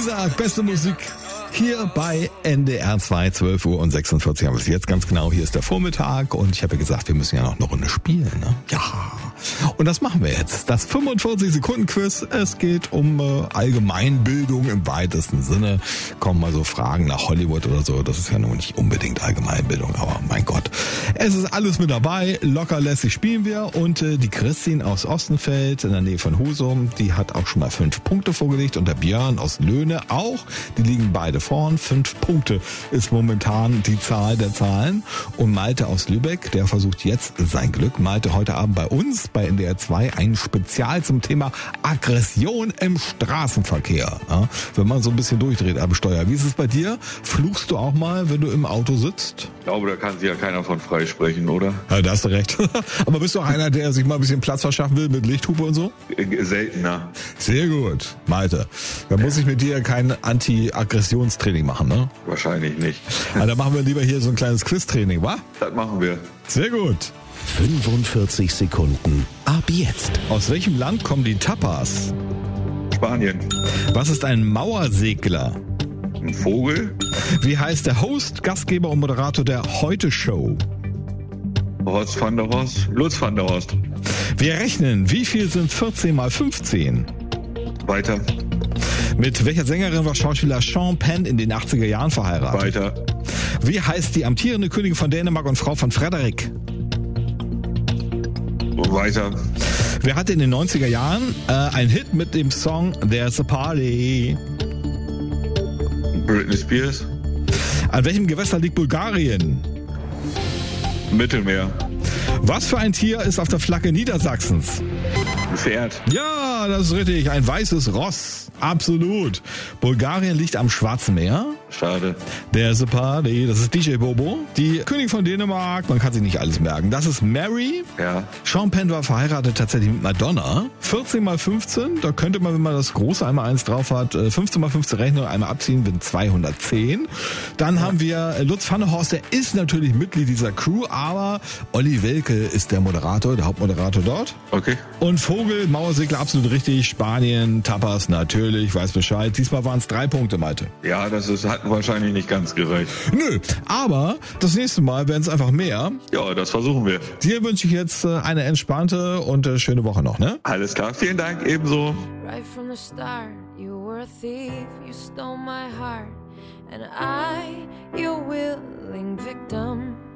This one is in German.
Isaac, beste Musik hier bei NDR 2, 12 Uhr und 46 haben wir es jetzt ganz genau. Hier ist der Vormittag und ich habe ja gesagt, wir müssen ja noch eine Runde spielen, ne? Ja, und das machen wir jetzt. Das 45-Sekunden-Quiz. Es geht um Allgemeinbildung im weitesten Sinne. Kommen mal so Fragen nach Hollywood oder so. Das ist ja nun nicht unbedingt Allgemeinbildung, aber mein Gott. Es ist alles mit dabei. Locker lässig spielen wir. Und die Christine aus Ostenfeld in der Nähe von Husum, die hat auch schon mal 5 Punkte vorgelegt. Und der Björn aus Löhne auch. Die liegen beide vorn. 5 Punkte ist momentan die Zahl der Zahlen. Und Malte aus Lübeck, der versucht jetzt sein Glück. Malte heute Abend bei uns bei NDR 2 ein Spezial zum Thema Aggression im Straßenverkehr. Ja, wenn man so ein bisschen durchdreht am Steuer. Wie ist es bei dir? Fluchst du auch mal, wenn du im Auto sitzt? Ich glaube, da kann sich ja keiner von freisprechen, oder? Ja, da hast du recht. Aber bist du auch einer, der sich mal ein bisschen Platz verschaffen will mit Lichthupe und so? Seltener. Sehr gut, Malte. Da muss ich mit dir kein Anti-Aggressionstraining machen, ne? Wahrscheinlich nicht. Ja, da machen wir lieber hier so ein kleines Quiz-Training, wa? Das machen wir. Sehr gut. 45 Sekunden ab jetzt. Aus welchem Land kommen die Tapas? Spanien. Was ist ein Mauersegler? Ein Vogel. Wie heißt der Host, Gastgeber und Moderator der Heute-Show? Horst van der Horst. Lutz van der Horst. Wir rechnen. Wie viel sind 14 mal 15? Weiter. Mit welcher Sängerin war Schauspieler Sean Penn in den 80er Jahren verheiratet? Weiter. Wie heißt die amtierende Königin von Dänemark und Frau von Frederik? Weiter. Wer hatte in den 90er Jahren einen Hit mit dem Song There's a Party? Britney Spears. An welchem Gewässer liegt Bulgarien? Mittelmeer. Was für ein Tier ist auf der Flagge Niedersachsens? Ein Pferd. Ja, das ist richtig. Ein weißes Ross. Absolut. Bulgarien liegt am Schwarzen Meer. Schade. There's a Party. Das ist DJ Bobo. Die Königin von Dänemark. Man kann sich nicht alles merken. Das ist Mary. Ja. Sean Penn war verheiratet tatsächlich mit Madonna. 14 mal 15. Da könnte man, wenn man das große einmal 1 drauf hat, 15 mal 15 rechnen und einmal abziehen, sind 210. Dann haben wir Lutz van der Horst. Der ist natürlich Mitglied dieser Crew, aber Olli Welke ist der Moderator, der Hauptmoderator dort. Okay. Und Vogel, Mauersegler, absolut richtig. Spanien, Tapas, natürlich, weiß Bescheid. Diesmal waren es 3 Punkte, Malte. Ja, hat wahrscheinlich nicht ganz gereicht. Nö, aber das nächste Mal werden es einfach mehr. Ja, das versuchen wir. Dir wünsche ich jetzt eine entspannte und schöne Woche noch, ne? Alles klar, vielen Dank, ebenso. Right from the start, you were a thief, you stole my heart, and I, your willing victim.